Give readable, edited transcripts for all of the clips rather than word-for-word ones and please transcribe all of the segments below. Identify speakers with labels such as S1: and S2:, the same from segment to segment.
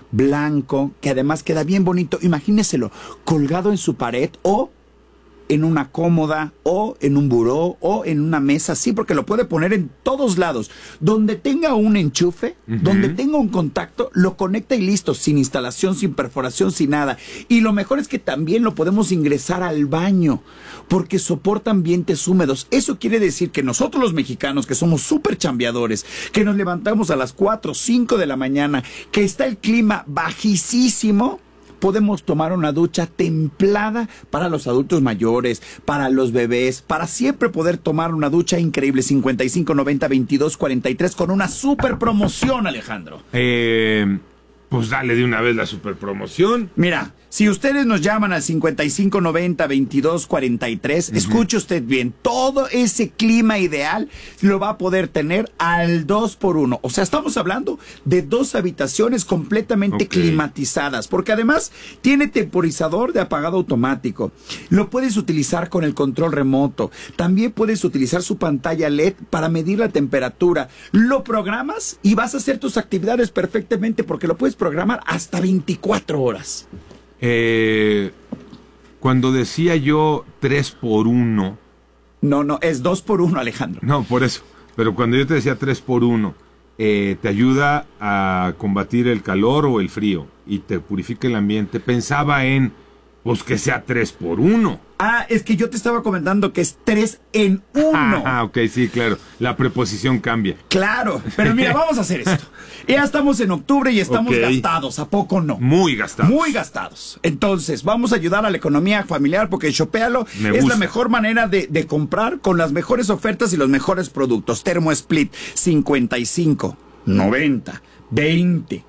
S1: blanco, que además queda bien bonito. Imagíneselo colgado en su pared o en una cómoda o en un buró o en una mesa, sí, porque lo puede poner en todos lados. Donde tenga un enchufe, donde tenga un contacto, lo conecta y listo, sin instalación, sin perforación, sin nada. Y lo mejor es que también lo podemos ingresar al baño, porque soporta ambientes húmedos. Eso quiere decir que nosotros los mexicanos, que somos súper chambeadores, que nos levantamos a las 4 o 5 de la mañana, que está el clima bajísimo, podemos tomar una ducha templada para los adultos mayores, para los bebés, para siempre poder tomar una ducha increíble. 5590-2243 con una super promoción, Alejandro.
S2: Pues dale de una vez la super promoción.
S1: Mira, si ustedes nos llaman al 5590-2243, escuche usted bien, todo ese clima ideal lo va a poder tener al 2x1. O sea, estamos hablando de 2 habitaciones completamente climatizadas, porque además tiene temporizador de apagado automático. Lo puedes utilizar con el control remoto. También puedes utilizar su pantalla LED para medir la temperatura. Lo programas y vas a hacer tus actividades perfectamente, porque lo puedes programar hasta 24 horas.
S2: Cuando decía yo 3x1...
S1: No, es 2x1, Alejandro.
S2: No, por eso. Pero cuando yo te decía 3x1, te ayuda a combatir el calor o el frío y te purifica el ambiente. Pensaba en, pues, que sea 3x1.
S1: Ah, es que yo te estaba comentando que es 3 en 1.
S2: Ah, ok, sí, claro. La preposición cambia.
S1: Claro, pero mira, vamos a hacer esto. Ya estamos en octubre y estamos gastados, ¿a poco no?
S2: Muy gastados.
S1: Muy gastados. Entonces, vamos a ayudar a la economía familiar, porque Shopéalo es la mejor manera de comprar con las mejores ofertas y los mejores productos. Termo Split 55 90 20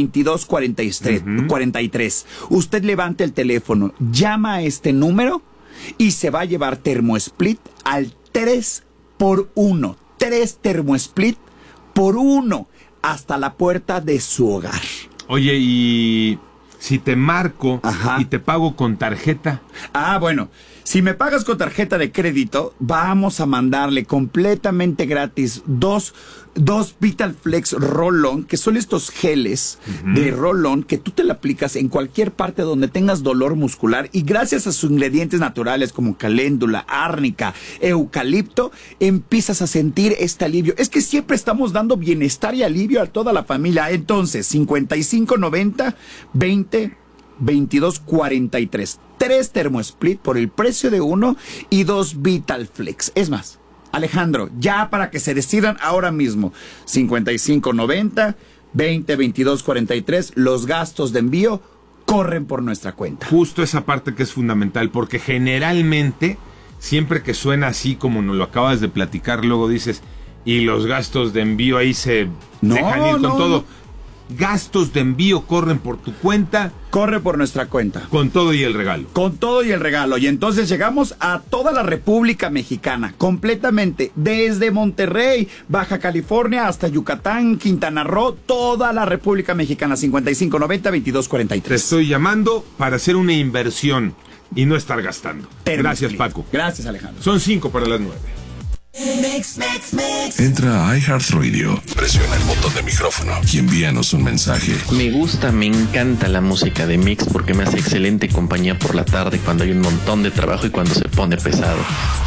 S1: 2243. Usted levanta el teléfono, llama a este número y se va a llevar Termo Split al 3x1. 3 Termo Split por 1 hasta la puerta de su hogar.
S2: Oye, y si te marco y te pago con tarjeta.
S1: Ah, bueno. Si me pagas con tarjeta de crédito, vamos a mandarle completamente gratis dos Vitalflex Roll-On, que son estos geles de Roll-On que tú te la aplicas en cualquier parte donde tengas dolor muscular, y gracias a sus ingredientes naturales como caléndula, árnica, eucalipto, empiezas a sentir este alivio. Es que siempre estamos dando bienestar y alivio a toda la familia. Entonces, 5590 20 2243. 3 Termo Split por el precio de 1 y 2 Vitalflex. Es más, Alejandro, ya para que se decidan ahora mismo, 5590 20 2243, los gastos de envío corren por nuestra cuenta.
S2: Justo esa parte que es fundamental, porque generalmente, siempre que suena así como nos lo acabas de platicar, luego dices, y los gastos de envío ahí se dejan ir con todo. Gastos de envío corren por tu cuenta.
S1: Corre por nuestra cuenta.
S2: Con todo y el regalo.
S1: Con todo y el regalo. Y entonces llegamos a toda la República Mexicana, completamente. Desde Monterrey, Baja California, hasta Yucatán, Quintana Roo, toda la República Mexicana. 5590-2243.
S2: Te estoy llamando para hacer una inversión y no estar gastando. Gracias, Paco.
S1: Gracias, Alejandro.
S2: Son 5 para las 9.
S3: Mix. Entra a iHeartRadio, presiona el botón de micrófono y envíanos un mensaje.
S4: Me encanta la música de Mix porque me hace excelente compañía por la tarde cuando hay un montón de trabajo y cuando se pone pesado.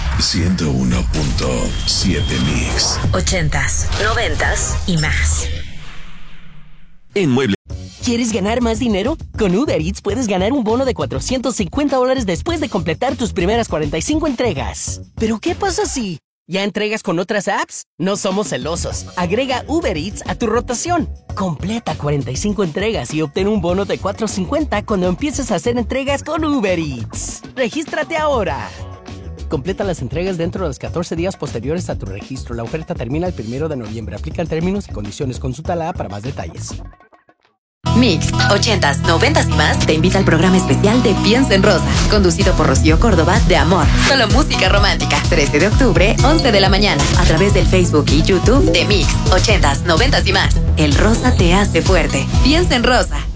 S3: 101.7 Mix.
S5: 80s, 90s y más.
S6: En Mueble. ¿Quieres ganar más dinero? Con Uber Eats puedes ganar un bono de $450 después de completar tus primeras 45 entregas. ¿Pero qué pasa si ya entregas con otras apps? No somos celosos. Agrega Uber Eats a tu rotación. Completa 45 entregas y obtén un bono de $450 cuando empieces a hacer entregas con Uber Eats. ¡Regístrate ahora! Completa las entregas dentro de los 14 días posteriores a tu registro. La oferta termina el 1 de noviembre. Aplican términos y condiciones. Consulta la app para más detalles.
S5: Mix, 80s, 90s y más te invita al programa especial de Piensa en Rosa, conducido por Rocío Córdoba de Amor. Solo música romántica. 13 de octubre, 11 de la mañana, a través del Facebook y YouTube de Mix, 80s, 90s y más. El rosa te hace fuerte. Piensa en Rosa.